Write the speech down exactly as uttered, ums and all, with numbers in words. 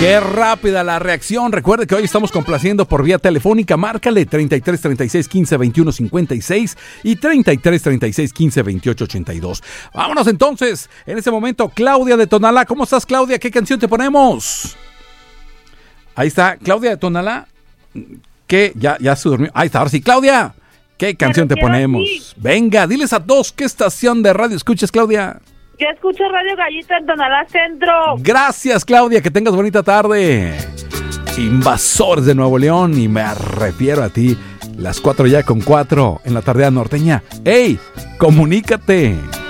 Qué rápida la reacción. Recuerde que hoy estamos complaciendo por vía telefónica. Márcale treinta y tres, treinta y seis, quince, veintiuno, cincuenta y seis y treinta y tres, treinta y seis, quince, veintiocho, ochenta y dos. Vámonos entonces. En este momento, Claudia de Tonalá. ¿Cómo estás, Claudia? ¿Qué canción te ponemos? Ahí está, Claudia de Tonalá. ¿Qué? Ya, ya se durmió. Ahí está, ahora sí, Claudia. ¿Qué canción te ponemos? Aquí. Venga, diles a todos qué estación de radio escuchas, Claudia. Yo escucho Radio Gallito en Tonalá Centro. Gracias, Claudia, que tengas bonita tarde. Invasores de Nuevo León, y me refiero a ti. Las cuatro ya con cuatro en la tardea norteña. ¡Ey! ¡Comunícate!